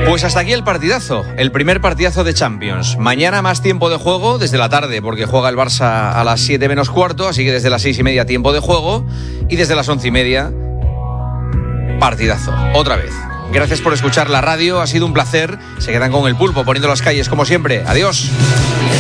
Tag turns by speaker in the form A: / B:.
A: Pues hasta aquí el partidazo, el primer partidazo de Champions. Mañana más tiempo de juego desde la tarde, porque juega el Barça a las 7 menos cuarto, así que desde las 6:30 tiempo de juego, y desde las 11:30 partidazo, otra vez. Gracias por escuchar la radio, ha sido un placer. Se quedan con el Pulpo poniendo las calles como siempre. Adiós.